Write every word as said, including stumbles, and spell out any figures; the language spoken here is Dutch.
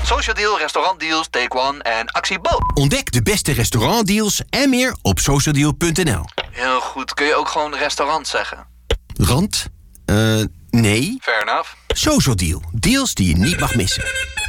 Social Deal, Restaurant Deals, Take One en Actie Bo. Ontdek de beste restaurantdeals en meer op socialdeal punt n l. Heel goed. Kun je ook gewoon restaurant zeggen? Rand? Eh, uh, nee. Fair enough. Social Deal. Deals die je niet mag missen.